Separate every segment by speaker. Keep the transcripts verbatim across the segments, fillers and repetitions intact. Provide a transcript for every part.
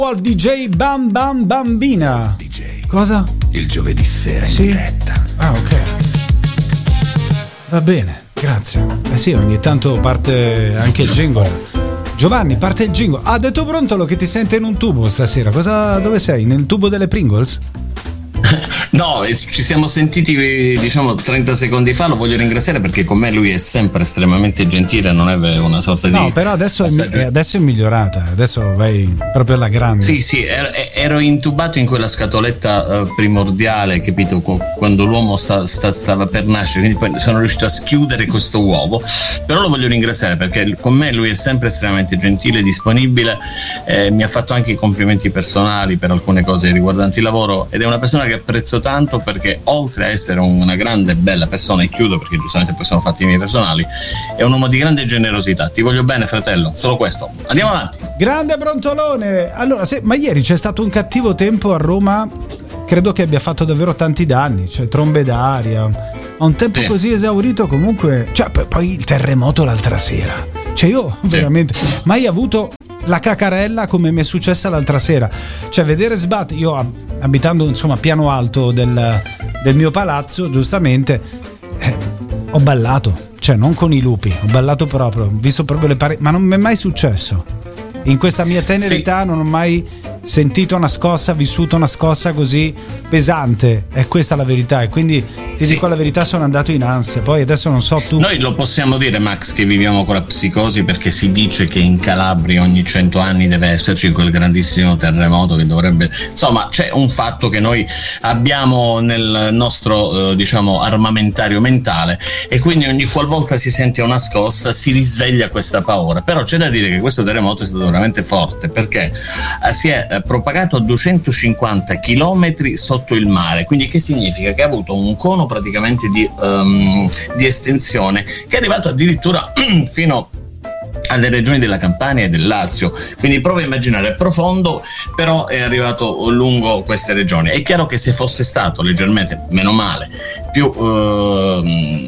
Speaker 1: Wolf D J Bam Bam Bambina.
Speaker 2: D J.
Speaker 1: Cosa?
Speaker 2: Il giovedì sera in
Speaker 1: sì?
Speaker 2: diretta.
Speaker 1: Ah, ok. Va bene, grazie. Eh sì, ogni tanto parte anche il jingle. Giovanni, parte il jingle. Ha detto Brontolo che ti sente in un tubo stasera. Cosa, dove sei? Nel tubo delle Pringles?
Speaker 3: No, ci siamo sentiti diciamo trenta secondi fa, lo voglio ringraziare perché con me lui è sempre estremamente gentile, non è una sorta di...
Speaker 1: No, però adesso è, adesso è migliorata, adesso vai proprio alla grande.
Speaker 3: Sì, sì, ero, ero intubato in quella scatoletta uh, primordiale, capito, quando l'uomo sta, sta, stava per nascere, quindi poi sono riuscito a schiudere questo uovo, però lo voglio ringraziare perché con me lui è sempre estremamente gentile, disponibile, eh, mi ha fatto anche i complimenti personali per alcune cose riguardanti il lavoro ed è una persona che apprezzo tanto perché oltre a essere una grande e bella persona, e chiudo perché giustamente poi sono fatti i miei personali, è un uomo di grande generosità. Ti voglio bene, fratello, solo questo. Andiamo avanti.
Speaker 1: Grande Brontolone. Allora, se, ma ieri c'è stato un cattivo tempo a Roma, credo che abbia fatto davvero tanti danni, cioè trombe d'aria, a un tempo sì. Così esaurito comunque, cioè poi il terremoto l'altra sera, cioè io sì. Veramente mai avuto la cacarella come mi è successa l'altra sera, cioè vedere sbattere, io abitando insomma piano alto del, del mio palazzo, giustamente eh, ho ballato, cioè non con i lupi, ho ballato proprio, ho visto proprio le pareti, ma non mi è mai successo in questa mia tenera età, sì. Non ho mai sentito una scossa, vissuto una scossa così pesante, è questa la verità, e quindi ti sì. dico la verità, sono andato in ansia. Poi adesso non so tu.
Speaker 3: Noi lo possiamo dire, Max, che viviamo con la psicosi perché si dice che in Calabria ogni cento anni deve esserci quel grandissimo terremoto che dovrebbe, insomma c'è un fatto che noi abbiamo nel nostro eh, diciamo armamentario mentale e quindi ogni qualvolta si sente una scossa si risveglia questa paura. Però c'è da dire che questo terremoto è stato veramente forte perché eh, si è eh, propagato a duecentocinquanta chilometri sotto il mare, quindi che significa che ha avuto un cono praticamente di, um, di estensione che è arrivato addirittura fino alle regioni della Campania e del Lazio, quindi prova a immaginare, è profondo però è arrivato lungo queste regioni. È chiaro che se fosse stato leggermente, meno male, più uh,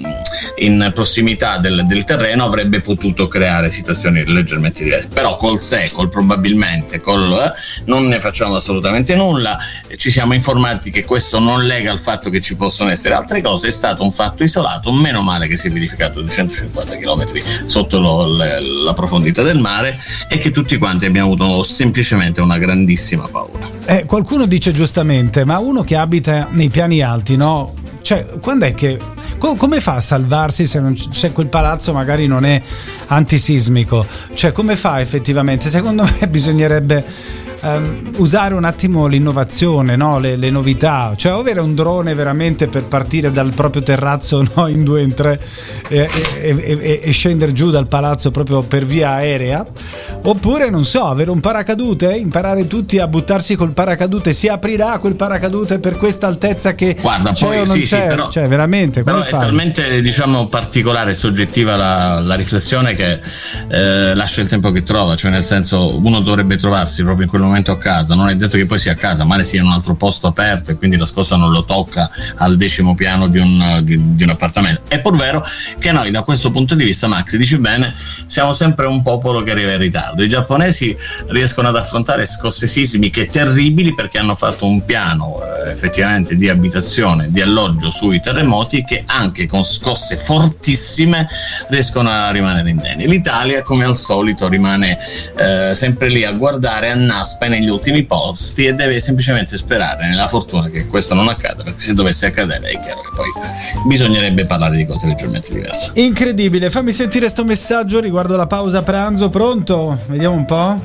Speaker 3: in prossimità del, del terreno avrebbe potuto creare situazioni leggermente diverse, però col se, col probabilmente, col eh, non ne facciamo assolutamente nulla, ci siamo informati che questo non lega al fatto che ci possono essere altre cose, è stato un fatto isolato, meno male che si è verificato a duecentocinquanta chilometri sotto lo, le, la profondità del mare e che tutti quanti abbiamo avuto semplicemente una grandissima paura.
Speaker 1: Eh, qualcuno dice giustamente, ma uno che abita nei piani alti, no? Cioè, quando è che co- come fa a salvarsi se, non c- se quel palazzo magari non è antisismico? Cioè, come fa effettivamente? Secondo me bisognerebbe Um, usare un attimo l'innovazione, no? le, le novità, cioè avere un drone veramente per partire dal proprio terrazzo, no? In due, in tre e, e, e, e scendere giù dal palazzo proprio per via aerea, oppure non so, avere un paracadute, imparare tutti a buttarsi col paracadute, si aprirà quel paracadute per questa altezza che
Speaker 3: guarda
Speaker 1: c'è
Speaker 3: poi
Speaker 1: o non
Speaker 3: sì,
Speaker 1: c'è,
Speaker 3: sì, però,
Speaker 1: cioè veramente
Speaker 3: però
Speaker 1: come
Speaker 3: è
Speaker 1: fai?
Speaker 3: Talmente diciamo particolare e soggettiva la, la riflessione che eh, lascia il tempo che trova, cioè nel senso uno dovrebbe trovarsi proprio in quel momento a casa, non è detto che poi sia a casa, magari sia in un altro posto aperto e quindi la scossa non lo tocca al decimo piano di un, di, di un appartamento. È pur vero che noi da questo punto di vista, Max, dici bene, siamo sempre un popolo che arriva in ritardo. I giapponesi riescono ad affrontare scosse sismiche terribili perché hanno fatto un piano eh, effettivamente di abitazione, di alloggio sui terremoti che anche con scosse fortissime riescono a rimanere indenni. L'Italia come al solito rimane eh, sempre lì a guardare a naspa negli ultimi posti e deve semplicemente sperare nella fortuna che questo non accada, perché se dovesse accadere è chiaro che poi bisognerebbe parlare di cose leggermente diverse.
Speaker 1: Incredibile, fammi sentire sto messaggio riguardo la pausa pranzo. Pronto? Vediamo un po'.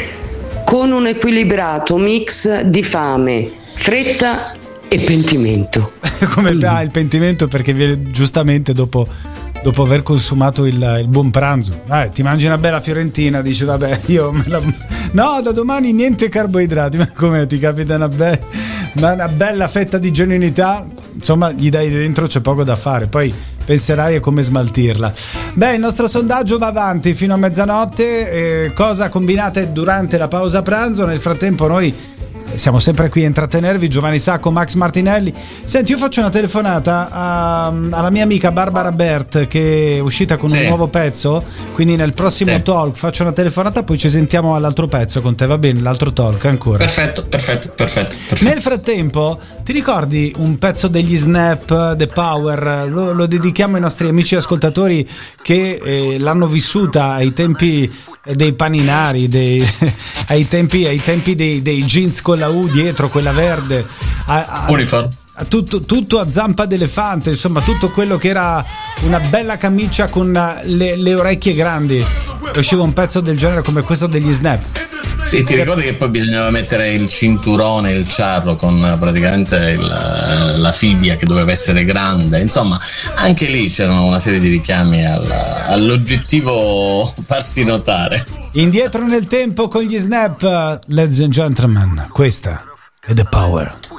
Speaker 4: Con un equilibrato mix di fame, fretta e pentimento.
Speaker 1: Come mm. ah, il pentimento perché viene giustamente dopo dopo aver consumato il, il buon pranzo. Ah, ti mangi una bella fiorentina, dici vabbè io me la... no, da domani niente carboidrati, ma come ti capita una, be... una bella fetta di genuinità, insomma gli dai dentro, c'è poco da fare, poi penserai a come smaltirla. Beh, il nostro sondaggio va avanti fino a mezzanotte. Eh, cosa combinate durante la pausa pranzo? Nel frattempo noi siamo sempre qui a intrattenervi, Giovanni Sacco, Max Martinelli. Senti, io faccio una telefonata a, alla mia amica Barbara Bert, che è uscita con sì. un nuovo pezzo, quindi nel prossimo sì. talk faccio una telefonata, poi ci sentiamo all'altro pezzo con te, va bene? L'altro talk ancora.
Speaker 3: Perfetto, perfetto, perfetto, perfetto.
Speaker 1: Nel frattempo, ti ricordi un pezzo degli Snap, The Power? Lo, lo dedichiamo ai nostri amici ascoltatori che eh, l'hanno vissuta ai tempi dei paninari, dei, ai tempi, ai tempi dei, dei jeans con la U dietro, quella verde, a, a, a tutto, tutto a zampa d'elefante, insomma tutto quello che era una bella camicia con le, le orecchie grandi. Usciva un pezzo del genere come questo degli Snap.
Speaker 3: Sì, ti ricordi che poi bisognava mettere il cinturone, il ciarro con praticamente il, la fibbia che doveva essere grande, insomma anche lì c'erano una serie di richiami al, all'oggettivo farsi notare.
Speaker 1: Indietro nel tempo con gli Snap, ladies and gentlemen, questa è The Power.